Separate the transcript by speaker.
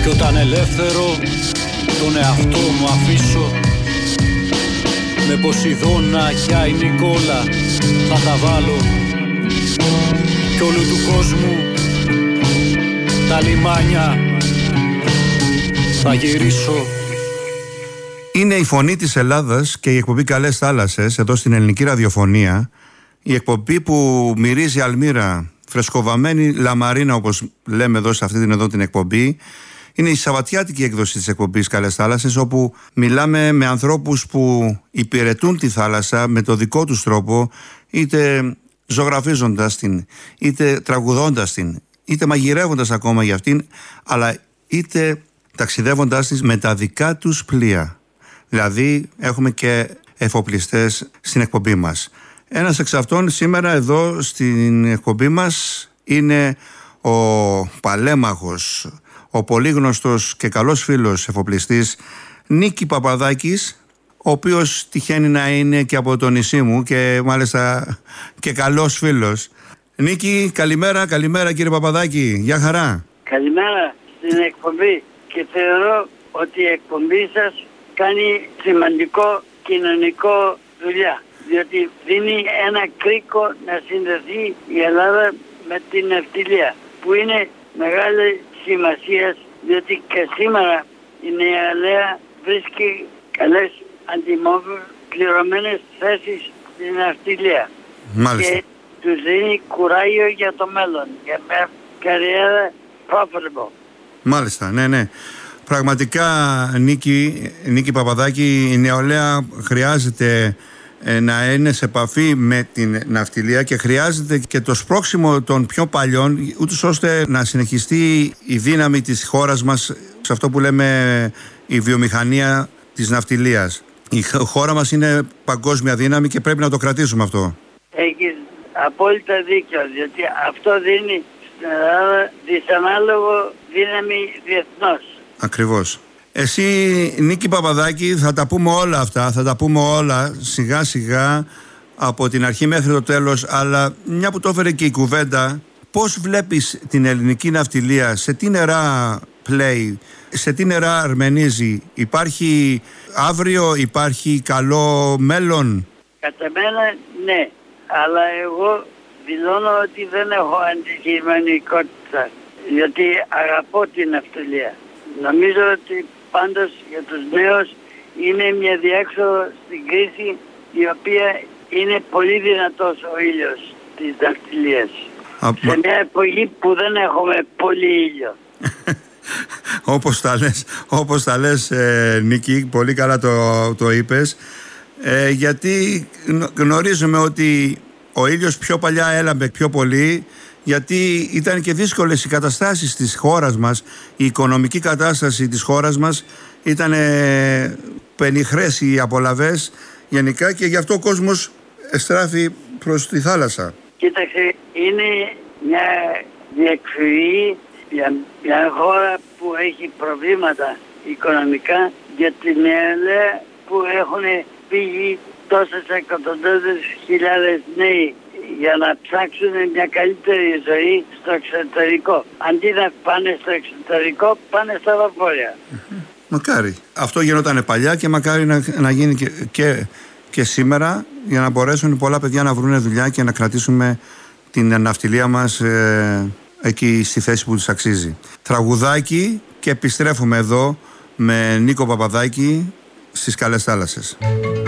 Speaker 1: Κι όταν ελεύθερο τον εαυτό μου αφήσω, με Ποσειδώνα κι Άι Νικόλα θα τα βάλω, κι όλου του κόσμου τα λιμάνια θα γυρίσω.
Speaker 2: Είναι η φωνή της Ελλάδας και η εκπομπή Καλές Θάλασσες εδώ στην ελληνική ραδιοφωνία. Η εκπομπή που μυρίζει αλμύρα, φρεσκοβαμένη λαμαρίνα, όπως λέμε εδώ σε αυτή την εκπομπή. Είναι η σαββατιάτικη έκδοση της εκπομπής Καλές Θάλασσες, όπου μιλάμε με ανθρώπους που υπηρετούν τη θάλασσα με το δικό τους τρόπο, είτε ζωγραφίζοντας την, είτε τραγουδώντας την, είτε μαγειρεύοντας ακόμα για αυτήν, αλλά είτε ταξιδεύοντάς της με τα δικά τους πλοία. Δηλαδή έχουμε και εφοπλιστές στην εκπομπή μας. Ένας εξ αυτών σήμερα εδώ στην εκπομπή μας είναι ο παλέμαχος, ο πολύγνωστος και καλός φίλος εφοπλιστής Νίκη Παπαδάκης, ο οποίος τυχαίνει να είναι και από το νησί μου και μάλιστα και καλός φίλος. Νίκη, καλημέρα κύριε Παπαδάκη, γεια χαρά.
Speaker 3: Καλημέρα στην εκπομπή και θεωρώ ότι η εκπομπή σας κάνει σημαντικό κοινωνικό δουλειά, διότι δίνει ένα κρίκο να συνδεθεί η Ελλάδα με την ναυτιλία, που είναι μεγάλη σημασία, διότι και σήμερα η νεολαία βρίσκει καλές αντιμοπληρωμένες θέσεις στην ναυτιλία.
Speaker 2: Μάλιστα. Και
Speaker 3: τους δίνει κουράγιο για το μέλλον, για μια καριέρα profitable.
Speaker 2: Μάλιστα, ναι. Πραγματικά, Νίκη Παπαδάκη, η νεολαία χρειάζεται να είναι σε επαφή με την ναυτιλία και χρειάζεται και το σπρώξιμο των πιο παλιών, ούτως ώστε να συνεχιστεί η δύναμη της χώρας μας σε αυτό που λέμε η βιομηχανία της ναυτιλίας. Η χώρα μας είναι παγκόσμια δύναμη και πρέπει να το κρατήσουμε αυτό.
Speaker 3: Έχεις απόλυτα δίκιο, διότι αυτό δίνει στην Ελλάδα δυσανάλογο δύναμη διεθνώς.
Speaker 2: Ακριβώς. Εσύ, Νίκη Παπαδάκη, θα τα πούμε όλα αυτά, θα τα πούμε όλα σιγά σιγά από την αρχή μέχρι το τέλος, αλλά μια που το έφερε και η κουβέντα, πώς βλέπεις την ελληνική ναυτιλία, σε τι νερά πλέει, σε τι νερά αρμενίζει, υπάρχει αύριο, υπάρχει καλό μέλλον?
Speaker 3: Κατά μένα ναι, αλλά εγώ δηλώνω ότι δεν έχω αντικειμενικότητα, γιατί αγαπώ την ναυτιλία. Νομίζω ότι πάντως για τους νέους είναι μια διέξοδο στην κρίση, η οποία είναι πολύ δυνατός ο ήλιος της ναυτιλίας. Σε μια εποχή που δεν έχουμε πολύ ήλιο.
Speaker 2: Όπως τα λες Νίκη, πολύ καλά το είπες, γιατί γνωρίζουμε ότι ο ήλιος πιο παλιά έλαμπε πιο πολύ, γιατί ήταν και δύσκολες οι καταστάσεις της χώρας μας, η οικονομική κατάσταση της χώρας μας ήταν πενιχρές οι απολαβές γενικά, και γι' αυτό ο κόσμος εστράφει προς τη θάλασσα.
Speaker 3: Κοίταξε, είναι μια διεκφυγή για μια χώρα που έχει προβλήματα οικονομικά, για την νεολαία που έχουν φύγει τόσες εκατοντάδες χιλιάδες νέοι για να ψάξουν μια καλύτερη ζωή στο εξωτερικό. Αντί να πάνε στο εξωτερικό, πάνε στα βαπόρια.
Speaker 2: Μακάρι. Αυτό γινόταν παλιά και μακάρι να γίνει και σήμερα, για να μπορέσουν πολλά παιδιά να βρουν δουλειά και να κρατήσουμε την ναυτιλία μας εκεί στη θέση που τους αξίζει. Τραγουδάκι και επιστρέφουμε εδώ με Νίκο Παπαδάκη στις Καλές Θάλασσες.